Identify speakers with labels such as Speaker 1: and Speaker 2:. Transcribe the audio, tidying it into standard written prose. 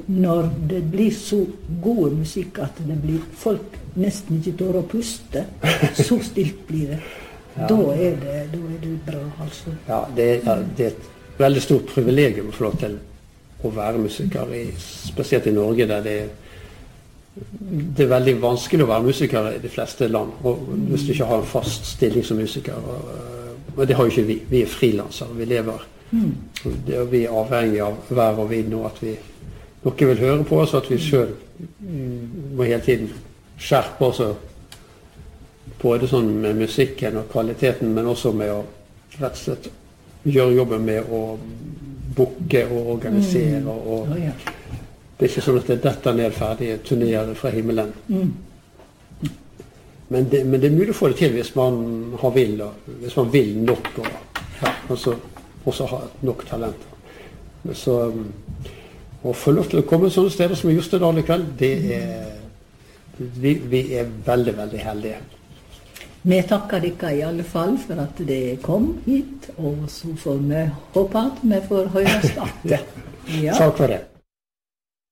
Speaker 1: når det blir så god musikk at det blir folk nesten ikke tør å puste, så stilt blir det. Ja. Da er det bra, altså. Ja, det er et veldig stort privilegium å få lov til å være musiker, spesielt i Norge, der det er veldig vanskelig å være musiker i de fleste land, og hvis du ikke har en fast stilling som musiker. Og det har jo ikke vi. Vi er frilansere, vi lever. Vi er avhengig av vær og vind, og at noen vil høre på oss, at vi selv må hele tiden skjerpe oss, både sånn med musikken og kvaliteten, men også med å rett og slett gjøre jobben med å booke og organisere. Og det er ikke sånn at det detter ned ferdige turnerer fra himmelen. Men det er mulig å få det til hvis man hvis man vil nok, og også ha nok talent. Så å få lov til å komme sånne steder som i Jostedal i kveld, vi er veldig, veldig heldige. Vi takker dere i alle fall for at dere kom hit, og så får vi håpe at vi får høres igjen.
Speaker 2: Takk for det.